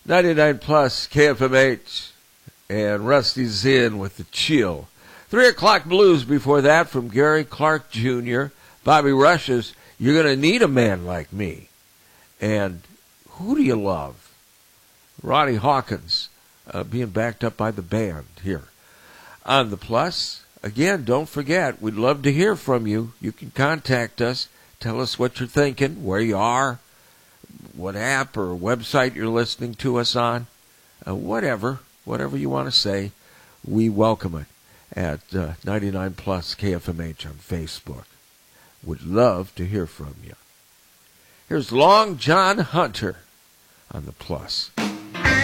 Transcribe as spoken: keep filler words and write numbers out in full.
ninety-nine plus K F M H, and Rusty's in with the chill. Three o'clock blues before that from Gary Clark Junior Bobby Rush's You're Gonna Need a Man Like Me. And who do you love? Ronnie Hawkins uh, being backed up by the band here on the Plus. Again, don't forget, we'd love to hear from you. You can contact us. Tell us what you're thinking, where you are, what app or website you're listening to us on. Uh, whatever, whatever you want to say, we welcome it at uh, ninety-nine plus K F M H on Facebook. Would love to hear from you. Here's Long John Hunter on the Plus.